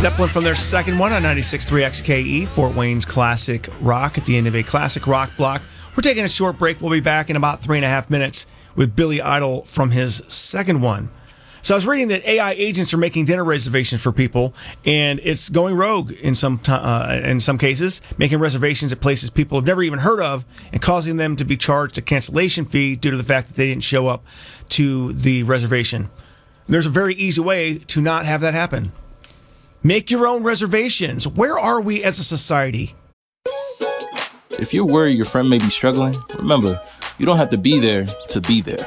Zeppelin from their second one on 96.3 XKE, Fort Wayne's Classic Rock, at the end of a classic rock block. We're taking a short break. We'll be back in about 3.5 minutes with Billy Idol from his second one. So I was reading that AI agents are making dinner reservations for people, and it's going rogue in some cases, making reservations at places people have never even heard of and causing them to be charged a cancellation fee due to the fact that they didn't show up to the reservation. There's a very easy way to not have that happen. Make your own reservations. Where are we as a society? If you're worried your friend may be struggling, remember, you don't have to be there to be there.